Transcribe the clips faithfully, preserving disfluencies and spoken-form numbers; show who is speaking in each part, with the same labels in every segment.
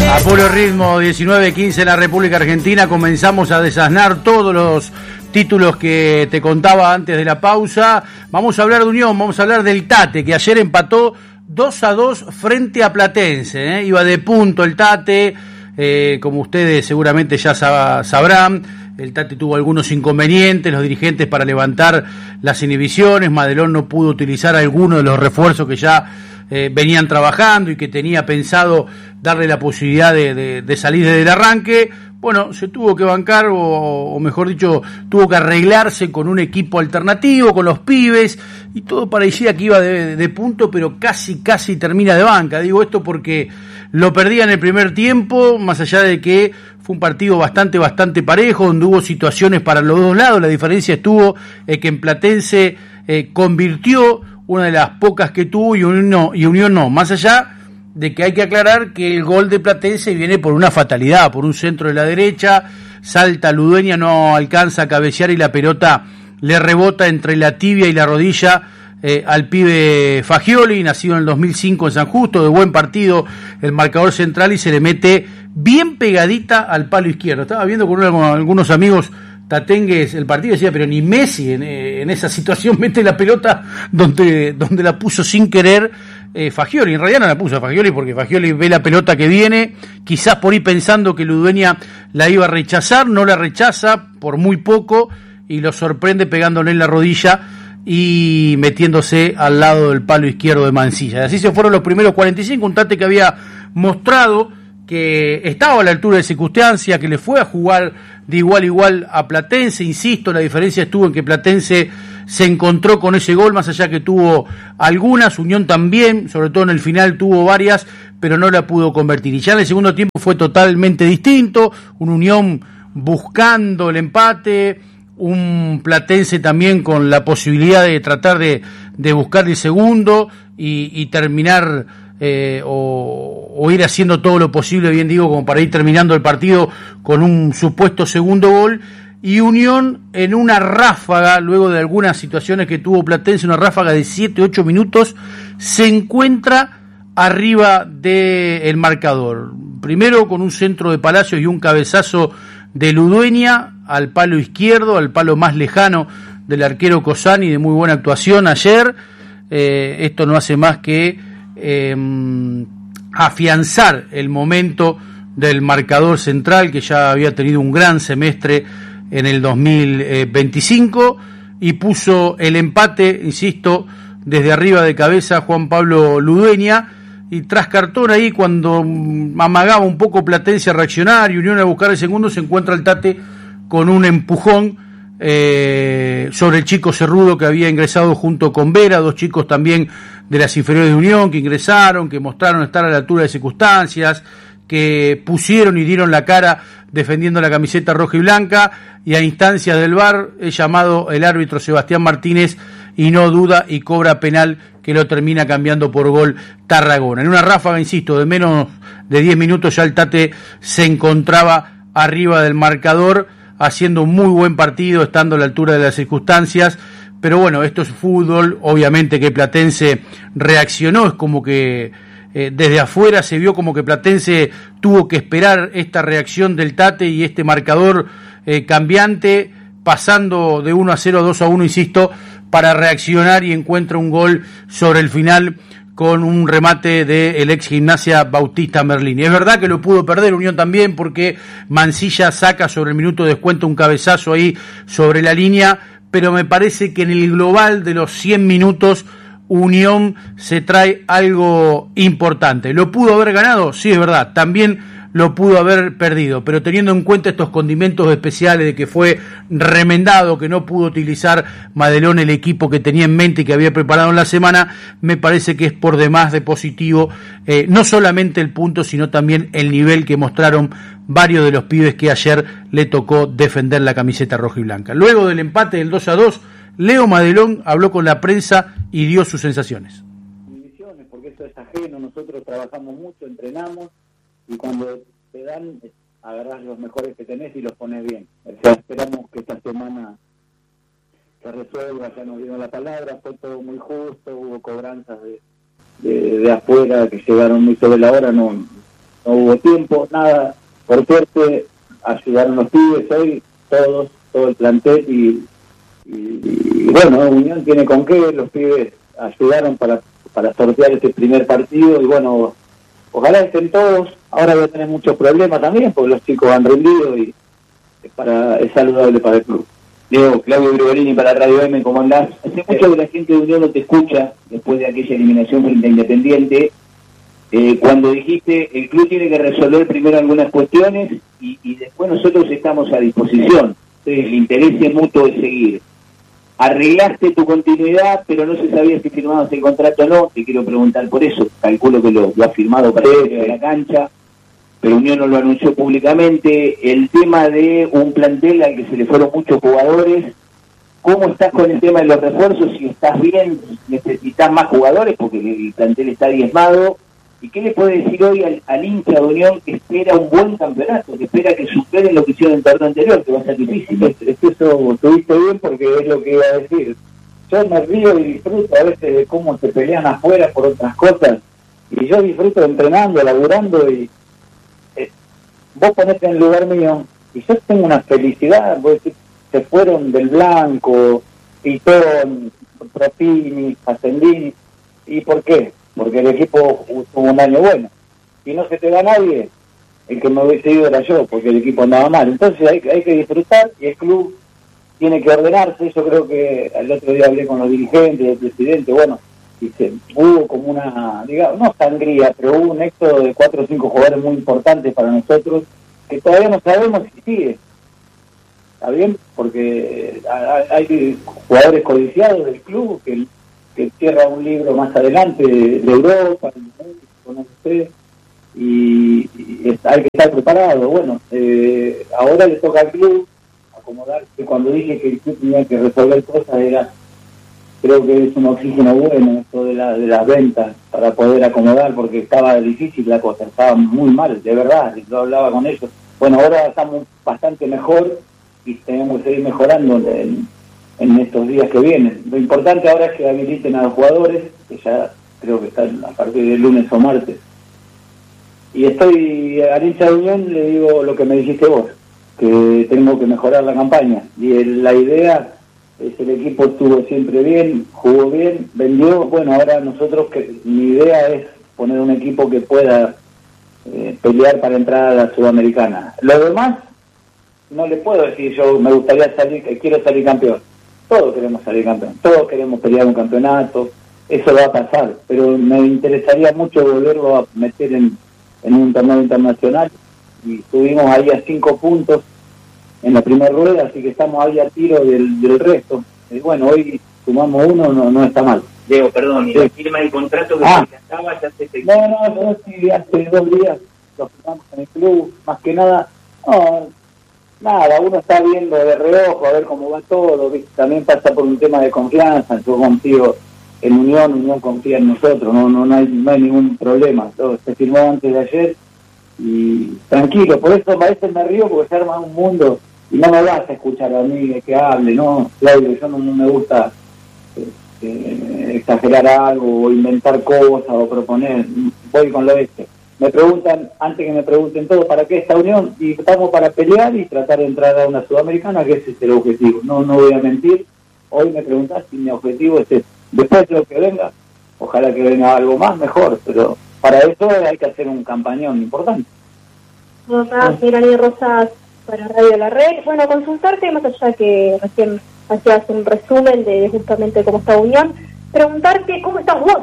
Speaker 1: A puro ritmo, diecinueve quince en la República Argentina, comenzamos a desasnar todos los títulos que te contaba antes de la pausa. Vamos a hablar de Unión, vamos a hablar del Tate, que ayer empató dos a dos frente a Platense, ¿eh? Iba de punto el Tate, eh, como ustedes seguramente ya sab- sabrán, el Tate tuvo algunos inconvenientes, los dirigentes para levantar las inhibiciones, Madelón no pudo utilizar alguno de los refuerzos que ya Eh, venían trabajando y que tenía pensado darle la posibilidad de, de, de salir desde el arranque. Bueno, se tuvo que bancar, o, o mejor dicho, tuvo que arreglarse con un equipo alternativo, con los pibes, y todo parecía que iba de, de punto, pero casi, casi termina de banca. Digo esto porque lo perdía en el primer tiempo, más allá de que fue un partido bastante, bastante parejo, donde hubo situaciones para los dos lados. La diferencia estuvo en que en Platense eh, convirtió una de las pocas que tuvo y Unión no, y Unión no, más allá de que hay que aclarar que el gol de Platense viene por una fatalidad, por un centro de la derecha, salta Ludueña, no alcanza a cabecear y la pelota le rebota entre la tibia y la rodilla eh, al pibe Fagioli, nacido en el dos mil cinco en San Justo, de buen partido, el marcador central, y se le mete bien pegadita al palo izquierdo. Estaba viendo con, una, con algunos amigos tatengues el partido, decía, pero ni Messi en, en esa situación mete la pelota donde, donde la puso sin querer eh, Fagioli. En realidad no la puso Fagioli porque Fagioli ve la pelota que viene, quizás por ahí pensando que Ludueña la iba a rechazar, no la rechaza por muy poco y lo sorprende pegándole en la rodilla y metiéndose al lado del palo izquierdo de Mansilla. Así se fueron los primeros cuarenta y cinco, un Tate que había mostrado que estaba a la altura de circunstancia, que le fue a jugar de igual a igual a Platense. Insisto, la diferencia estuvo en que Platense se encontró con ese gol, más allá que tuvo algunas, Unión también, sobre todo en el final tuvo varias, pero no la pudo convertir. Y ya en el segundo tiempo fue totalmente distinto, una Unión buscando el empate, un Platense también con la posibilidad de tratar de, de buscar el segundo y, y terminar Eh, o, o ir haciendo todo lo posible, bien digo, como para ir terminando el partido con un supuesto segundo gol. Y Unión en una ráfaga, luego de algunas situaciones que tuvo Platense, una ráfaga de siete ocho minutos, se encuentra arriba del marcador. Primero con un centro de Palacios y un cabezazo de Ludueña al palo izquierdo, al palo más lejano del arquero Cosani, de muy buena actuación ayer. Eh, esto no hace más que Eh, afianzar el momento del marcador central, que ya había tenido un gran semestre en el dos mil veinticinco, y puso el empate, insisto, desde arriba de cabeza Juan Pablo Ludueña, y tras cartón ahí, cuando amagaba un poco Platense a reaccionar y Unión a buscar el segundo, se encuentra el Tate con un empujón eh, sobre el chico Cerrudo, que había ingresado junto con Vera, dos chicos también de las inferiores de Unión que ingresaron, que mostraron estar a la altura de circunstancias, que pusieron y dieron la cara defendiendo la camiseta roja y blanca, y a instancias del V A R es llamado el árbitro Sebastián Martínez y no duda y cobra penal que lo termina cambiando por gol Tarragona. En una ráfaga, insisto, de menos de diez minutos ya el Tate se encontraba arriba del marcador, haciendo un muy buen partido, estando a la altura de las circunstancias. Pero bueno, esto es fútbol, obviamente que Platense reaccionó, es como que eh, desde afuera se vio como que Platense tuvo que esperar esta reacción del Tate y este marcador eh, cambiante, pasando de uno a cero a dos a uno, insisto, para reaccionar, y encuentra un gol sobre el final con un remate del ex Gimnasia Bautista Merlini. Es verdad que lo pudo perder Unión también, porque Mansilla saca sobre el minuto de descuento un cabezazo ahí sobre la línea, pero me parece que en el global de los cien minutos Unión se trae algo importante. ¿Lo pudo haber ganado? Sí, es verdad. También lo pudo haber perdido, pero teniendo en cuenta estos condimentos especiales de que fue remendado, que no pudo utilizar Madelón el equipo que tenía en mente y que había preparado en la semana, me parece que es por demás de positivo, eh, no solamente el punto, sino también el nivel que mostraron varios de los pibes que ayer le tocó defender la camiseta roja y blanca. Luego del empate del dos a dos, Leo Madelón habló con la prensa y dio sus sensaciones.
Speaker 2: Porque esto es ajeno, nosotros trabajamos mucho, entrenamos, y cuando te dan, agarrás los mejores que tenés y los pones bien. O sea, esperamos que esta semana se resuelva, ya nos dieron la palabra, fue todo muy justo, hubo cobranzas de, de, de afuera que llegaron muy sobre la hora, no no hubo tiempo, nada. Por suerte ayudaron los pibes hoy, todos, todo el plantel y, y, y bueno, Unión tiene con qué, los pibes ayudaron para, para sortear este primer partido y bueno, ojalá estén todos. Ahora voy a tener muchos problemas también porque los chicos han rendido y es, para, es saludable para el club.
Speaker 3: Diego, Claudio Gregorini para Radio M, ¿cómo andás? Hace mucho que la gente de Unión no te escucha después de aquella eliminación frente a Independiente. Eh, cuando dijiste, el club tiene que resolver primero algunas cuestiones y, y después nosotros estamos a disposición. Entonces, el interés mutuo de seguir. Arreglaste tu continuidad, pero no se sabía si firmabas el contrato o no. Te quiero preguntar por eso. Calculo que lo, lo ha firmado para ir a la cancha, pero Unión no lo anunció públicamente. El tema de un plantel al que se le fueron muchos jugadores, ¿cómo estás con el tema de los refuerzos? Si estás bien, necesitas más jugadores porque el plantel está diezmado. ¿Y qué le puede decir hoy al, al hincha de Unión que espera un buen campeonato, que espera que superen lo que hicieron en el torneo anterior, que va a ser difícil?
Speaker 2: Es, es que eso estuviste bien porque es lo que iba a decir. Yo me río y disfruto a veces de cómo se pelean afuera por otras cosas, y yo disfruto entrenando, laburando, y eh, vos ponete en el lugar mío, y yo tengo una felicidad, vos decís, se fueron del Blanco, Pitón, Propini, Ascendini, ¿y por qué? Porque el equipo tuvo un año bueno, y no se te va nadie, el que me hubiese ido era yo, porque el equipo andaba mal. Entonces hay, hay que disfrutar, y el club tiene que ordenarse. Yo creo que el otro día hablé con los dirigentes, el presidente, bueno, y se, hubo como una, digamos, no sangría, pero hubo un éxodo de cuatro o cinco jugadores muy importantes para nosotros, que todavía no sabemos si sigue. ¿Está bien? Porque hay jugadores codiciados del club que que cierra un libro más adelante de, de Europa, con usted, y, y hay que estar preparado. Bueno, eh, ahora le toca al club acomodarse. Cuando dije que el club tenía que resolver cosas, era, creo que es un oxígeno bueno esto de, la, de las ventas, para poder acomodar, porque estaba difícil la cosa, estaba muy mal, de verdad, yo hablaba con ellos. Bueno, ahora estamos bastante mejor y tenemos que seguir mejorando en, en estos días que vienen. Lo importante ahora es que habiliten a los jugadores, que ya creo que están a partir del lunes o martes. Y estoy, al hincha de Unión le digo lo que me dijiste vos, que tengo que mejorar la campaña. Y el, la idea es, el equipo estuvo siempre bien, jugó bien, vendió. Bueno, ahora nosotros, que mi idea es poner un equipo que pueda eh, pelear para entrar a la Sudamericana. Lo demás, no le puedo decir yo me gustaría salir, que quiero salir campeón. Todos queremos salir campeón, todos queremos pelear un campeonato, eso va a pasar, pero me interesaría mucho volverlo a meter en, en un torneo internacional, y estuvimos ahí a cinco puntos en la primera rueda, así que estamos ahí a tiro del, del resto. Y bueno, hoy sumamos uno, no, no está mal.
Speaker 3: Diego, perdón, ¿y sí. el firma del contrato que
Speaker 2: ah.
Speaker 3: se gastaba ya se te...
Speaker 2: No, no, no, sí, hace dos días lo firmamos en el club, más que nada, no, nada, uno está viendo de reojo a ver cómo va todo, ¿viste? También pasa por un tema de confianza. Yo confío en Unión, Unión confía en nosotros, no no no hay, no hay ningún problema. Todo se firmó antes de ayer y tranquilo. Por eso a veces me río, porque se arma un mundo y no me vas a escuchar a mí que hable, ¿no? Claudio, yo no, no me gusta eh, eh, exagerar algo o inventar cosas o proponer, voy con lo este. Me preguntan, antes que me pregunten todo, ¿para qué esta unión? Y estamos para pelear y tratar de entrar a una Sudamericana, que ese es el objetivo. No no voy a mentir. Hoy me preguntás si mi objetivo es ese. Después de lo que venga, ojalá que venga algo más, mejor, pero para eso hay que hacer un campañón importante.
Speaker 4: Rosas, Mirani Rosas para Radio La Red. Bueno, consultarte, más allá que recién hacías un resumen de justamente cómo está Unión, preguntarte cómo estás vos,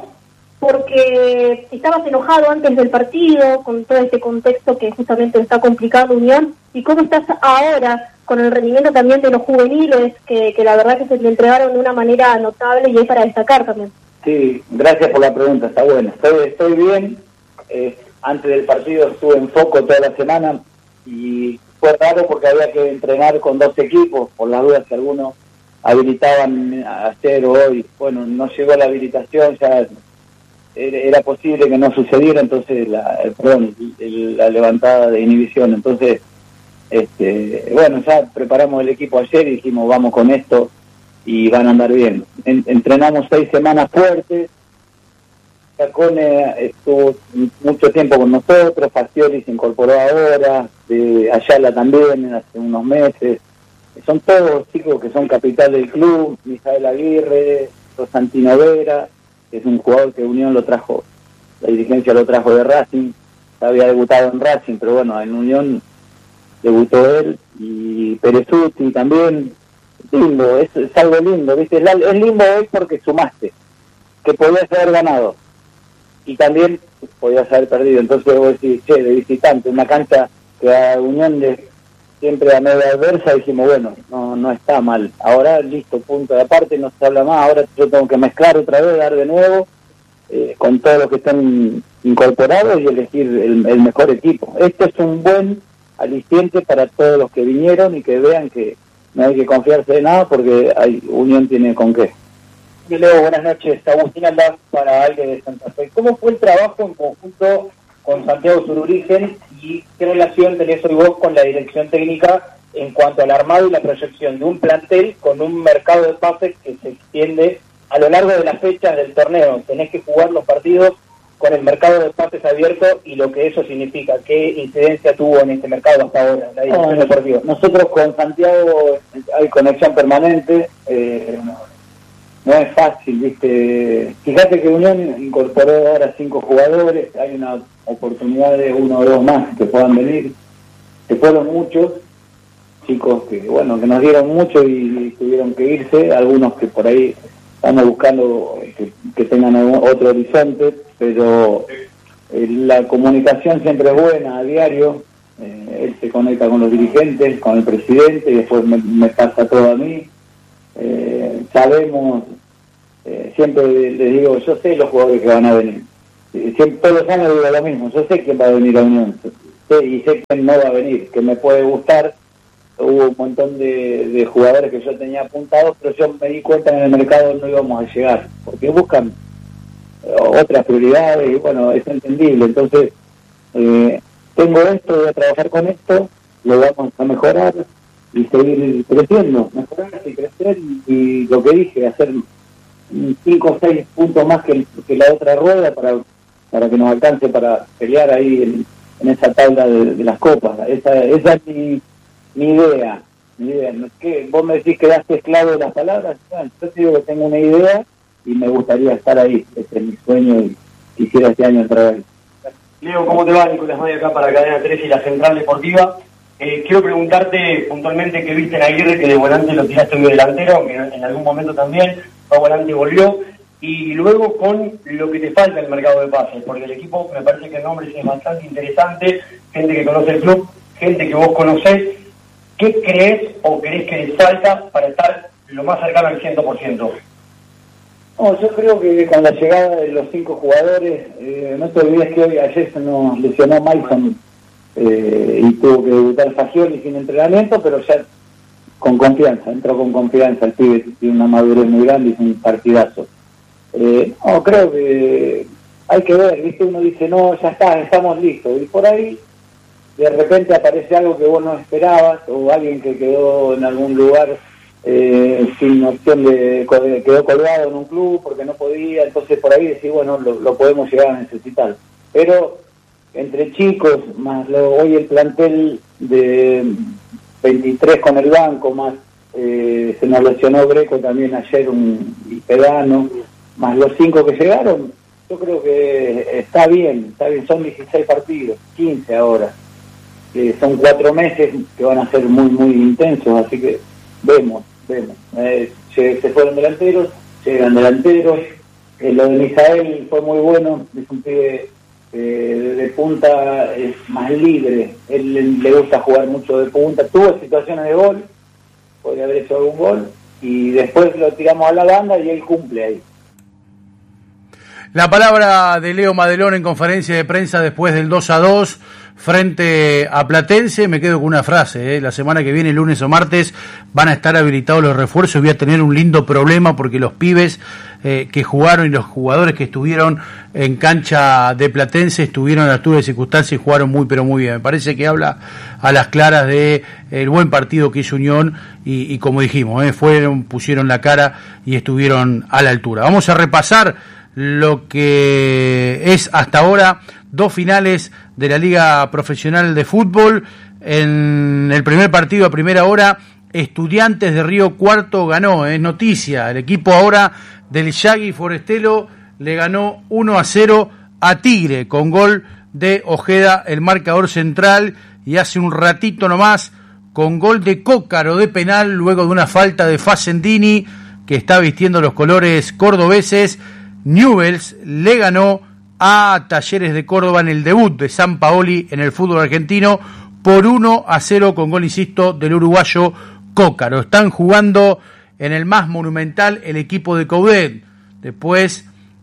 Speaker 4: porque estabas enojado antes del partido, con todo este contexto que justamente está complicando Unión, y cómo estás ahora con el rendimiento también de los juveniles, que, que la verdad que se te entregaron de una manera notable y hay para destacar también.
Speaker 2: Sí, gracias por la pregunta, está buena. Estoy, estoy bien, eh, antes del partido estuve en foco toda la semana y fue raro porque había que entrenar con dos equipos, por las dudas que algunos habilitaban ayer o hoy. Bueno, no llegó la habilitación, ya era posible que no sucediera, entonces la, perdón, la levantada de inhibición. Entonces, este, bueno, ya preparamos el equipo ayer y dijimos vamos con esto y van a andar bien. En, entrenamos seis semanas fuertes, Chacone estuvo mucho tiempo con nosotros, Fastioli se incorporó ahora, de Ayala también hace unos meses. Son todos chicos que son capital del club, Misael Aguirre, Rosantino Vera, que es un jugador que Unión lo trajo, la dirigencia lo trajo de Racing, había debutado en Racing, pero bueno, en Unión debutó él, y Perezuti también. Lindo, es, es algo lindo, ¿viste? Es, es lindo hoy porque sumaste, que podías haber ganado, y también podías haber perdido. Entonces vos decís, che, de visitante, una cancha que a Unión de siempre a media adversa, dijimos, bueno, no no está mal. Ahora, listo, punto de aparte, no se habla más. Ahora yo tengo que mezclar otra vez, dar de nuevo, eh, con todos los que están incorporados y elegir el, el mejor equipo. Esto es un buen aliciente para todos los que vinieron y que vean que no hay que confiarse de nada porque hay Unión tiene con qué.
Speaker 5: Leo, buenas noches. Agustín Aldaz para Aire de Santa Fe. ¿Cómo fue el trabajo en conjunto con Santiago Zururigen y qué relación tenés hoy vos con la dirección técnica en cuanto al armado y la proyección de un plantel con un mercado de pases que se extiende a lo largo de las fechas del torneo? Tenés que jugar los partidos con el mercado de pases abierto y lo que eso significa. ¿Qué incidencia tuvo en este mercado hasta ahora la dirección
Speaker 2: no,
Speaker 5: deportiva?
Speaker 2: Nosotros con Santiago hay conexión permanente. Eh, No es fácil, ¿viste? Fíjate que Unión incorporó ahora cinco jugadores, hay una oportunidad de uno o dos más que puedan venir. Se fueron muchos chicos que, bueno, que nos dieron mucho y tuvieron que irse, algunos que por ahí estamos buscando que, que tengan otro horizonte, pero eh, la comunicación siempre es buena a diario. Eh, él se conecta con los dirigentes, con el presidente y después me, me pasa todo a mí. Eh, sabemos, eh, siempre les digo, yo sé los jugadores que van a venir, siempre, todos los años digo lo mismo, yo sé quién va a venir a Unión, sé, y sé quién no va a venir, que me puede gustar. Hubo un montón de, de jugadores que yo tenía apuntados, pero yo me di cuenta que en el mercado no íbamos a llegar, porque buscan eh, otras prioridades, y bueno, es entendible. Entonces, eh, tengo esto, voy a trabajar con esto, lo vamos a mejorar y seguir creciendo, mejorar y crecer, y, y lo que dije, hacer cinco o seis puntos más que, que la otra rueda para para que nos alcance para pelear ahí en, en esa tabla de, de las copas. Esa, esa es mi, mi idea, mi idea. No es que vos me decís que daste claro de las palabras, bueno, yo te digo que tengo una idea y me gustaría estar ahí, ese es mi sueño y quisiera este año entrar ahí.
Speaker 5: Leo, ¿cómo te va? Nicolás May acá para Cadena tres y la Central Deportiva. Eh, quiero preguntarte puntualmente qué viste en Aguirre, que de volante lo tiraste de delantero, aunque en algún momento también fue volante y volvió, y luego con lo que te falta en el mercado de pases, porque el equipo me parece que el nombre es bastante interesante, gente que conoce el club, gente que vos conocés. ¿Qué crees o crees que les falta para estar lo más cercano al cien por ciento?
Speaker 2: No, yo creo que con la llegada de los cinco jugadores, eh, no te olvides que hoy ayer se nos lesionó Mason, Eh, y tuvo que debutar Fagioli sin entrenamiento, pero ya con confianza, entró con confianza, el pibe tiene una madurez muy grande y es un partidazo. Eh, no, creo que hay que ver, ¿viste? Uno dice, no, ya está, estamos listos, y por ahí de repente aparece algo que vos no esperabas, o alguien que quedó en algún lugar eh, sin opción de, quedó colgado en un club porque no podía, entonces por ahí decís, bueno, lo, lo podemos llegar a necesitar. Pero entre chicos, más lo, hoy el plantel de veintitrés con el banco, más eh, se nos lesionó Greco también ayer, un Pedano, más los cinco que llegaron, yo creo que está bien, está bien, son dieciséis partidos, quince ahora, eh, son cuatro meses que van a ser muy, muy intensos, así que vemos, vemos, eh, se, se fueron delanteros, llegan delanteros, eh, lo de Misael fue muy bueno, es un pibe Eh, de punta, es más libre, él le, le gusta jugar mucho de punta, tuvo situaciones de gol, podría haber hecho algún gol y después lo tiramos a la banda y él cumple ahí.
Speaker 1: La palabra de Leo Madelón en conferencia de prensa después del dos a dos frente a Platense. Me quedo con una frase, ¿eh? La semana que viene, lunes o martes, van a estar habilitados los refuerzos. Voy a tener un lindo problema porque los pibes eh, que jugaron y los jugadores que estuvieron en cancha de Platense estuvieron a la altura de circunstancias y jugaron muy pero muy bien. Me parece que habla a las claras de el buen partido que hizo Unión y, y como dijimos, ¿eh? fueron, pusieron la cara y estuvieron a la altura. Vamos a repasar lo que es hasta ahora dos finales de la Liga Profesional de Fútbol. En el primer partido a primera hora, Estudiantes de Río Cuarto ganó, es noticia, el equipo ahora del Yagui Forestelo le ganó uno a cero a Tigre, con gol de Ojeda, el marcador central, y hace un ratito nomás, con gol de Cócaro de penal, luego de una falta de Facendini, que está vistiendo los colores cordobeses, Newell's le ganó a Talleres de Córdoba en el debut de Sampaoli en el fútbol argentino, por uno a cero, con gol, insisto, del uruguayo Cócaro. Están jugando en el más monumental el equipo de Coudet, después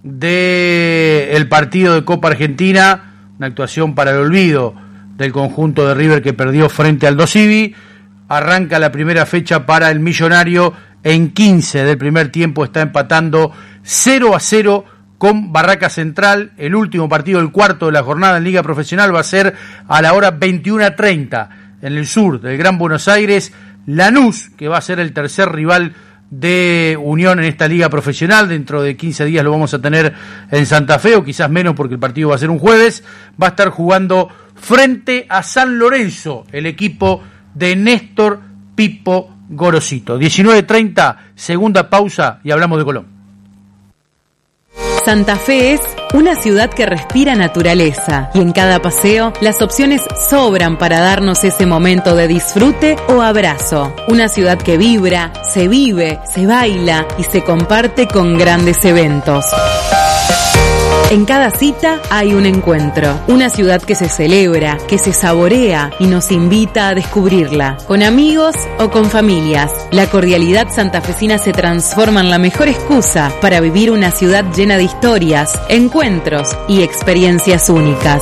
Speaker 1: del partido de Copa Argentina, una actuación para el olvido del conjunto de River que perdió frente al Dosivi. Arranca la primera fecha para el Millonario, en quince del primer tiempo está empatando cero a cero con Barraca Central. El último partido, el cuarto de la jornada en Liga Profesional, va a ser a la hora veintiuno treinta en el sur del Gran Buenos Aires. Lanús, que va a ser el tercer rival de Unión en esta Liga Profesional, dentro de quince días lo vamos a tener en Santa Fe, o quizás menos porque el partido va a ser un jueves, va a estar jugando frente a San Lorenzo, el equipo de Néstor Pipo Gorosito. diecinueve treinta, segunda pausa y hablamos de Colón.
Speaker 6: Santa Fe es una ciudad que respira naturaleza, y en cada paseo las opciones sobran para darnos ese momento de disfrute o abrazo. Una ciudad que vibra, se vive, se baila y se comparte con grandes eventos. En cada cita hay un encuentro, una ciudad que se celebra, que se saborea y nos invita a descubrirla. Con amigos o con familias, la cordialidad santafesina se transforma en la mejor excusa para vivir una ciudad llena de historias, encuentros y experiencias únicas.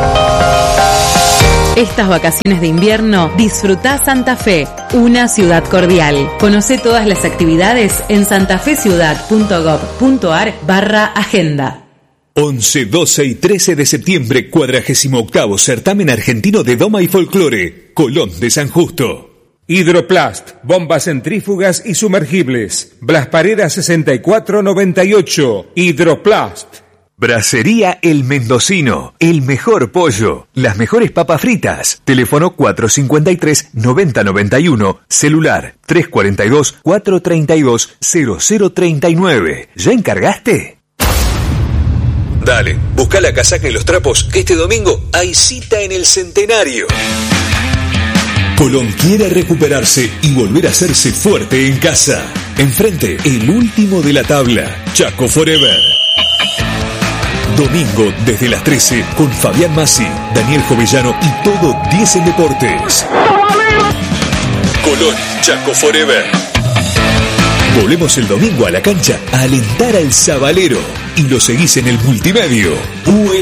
Speaker 6: Estas vacaciones de invierno, disfrutá Santa Fe, una ciudad cordial. Conoce todas las actividades en santafeciudad.gov.ar barra agenda.
Speaker 7: once, doce y trece de septiembre, cuadragésimo octavo Certamen Argentino de Doma y Folclore, Colón de San Justo.
Speaker 8: Hidroplast, bombas centrífugas y sumergibles. Blas Paredes sesenta y cuatro noventa y ocho. Hidroplast.
Speaker 7: Bracería El Mendocino, el mejor pollo, las mejores papas fritas. Teléfono cuatro cincuenta y tres, noventa noventa y uno, celular tres cuarenta y dos, cuatrocientos treinta y dos, cero cero treinta y nueve. ¿Ya encargaste? Dale, busca la casaca y los trapos, que este domingo hay cita en el Centenario. Colón quiere recuperarse y volver a hacerse fuerte en casa. Enfrente, el último de la tabla, Chaco Forever. Domingo desde las trece con Fabián Massi, Daniel Jovellano y todo diez en Deportes. Colón, Chaco Forever. Volvemos el domingo a la cancha a alentar al Sabalero y lo seguís en el multimedio. U